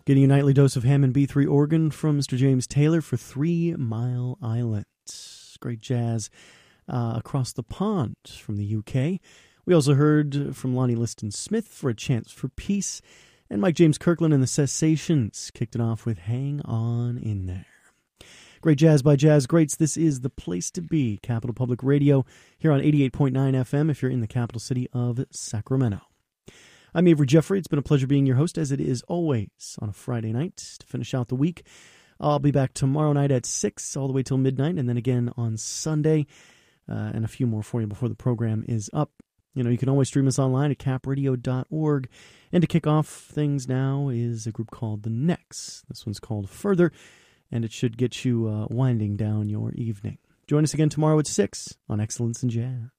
Getting a nightly dose of ham and B3 organ from Mr. James Taylor for 3 Mile Island. Great jazz across the pond from the UK. We also heard from Lonnie Liston Smith for A Chance for Peace, and Mike James Kirkland and the Cessations kicked it off with Hang On In There. Great jazz by jazz greats. This is the place to be, Capital Public Radio, here on 88.9 FM if you're in the capital city of Sacramento. I'm Avery Jeffrey. It's been a pleasure being your host, as it is always on a Friday night to finish out the week. I'll be back tomorrow night at 6 all the way till midnight, and then again on Sunday, and a few more for you before the program is up. You know, you can always stream us online at capradio.org. And to kick off things now is a group called The Necks. This one's called Further, and it should get you winding down your evening. Join us again tomorrow at 6 on Excellence in Jazz.